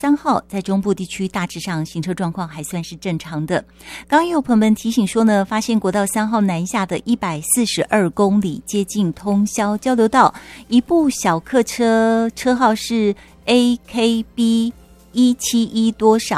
3号在中部地区大致上行车状况还算是正常的。刚刚也有朋友们提醒说呢，发现国道3号南下的142公里接近通霄交流道，一部小客车车号是 AKB171多少